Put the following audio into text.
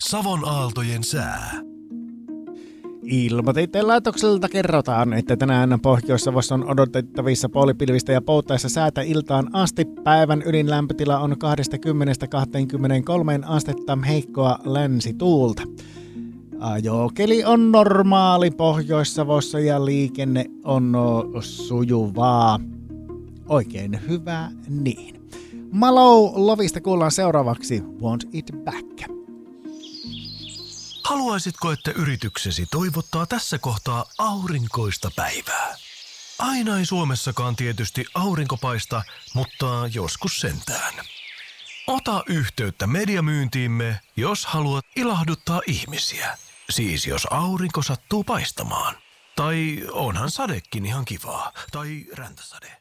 Savon aaltojen sää. Ilmatieteen laitokselta kerrotaan, että tänään Pohjois-Savossa on odotettavissa puolipilvistä ja pouttaissa säätä iltaan asti. Päivän ydinlämpötila on 20–23 astetta, heikkoa länsituulta. Ajokeli on normaali Pohjois-Savossa ja liikenne on sujuvaa. Oikein hyvä niin. Malou Lovista kuullaan seuraavaksi Want It Back. Haluaisitko, että yrityksesi toivottaa tässä kohtaa aurinkoista päivää? Aina ei Suomessakaan tietysti aurinko paista, mutta joskus sentään. Ota yhteyttä mediamyyntiimme, jos haluat ilahduttaa ihmisiä. Siis jos aurinko sattuu paistamaan. Tai onhan sadekin ihan kivaa. Tai räntäsade.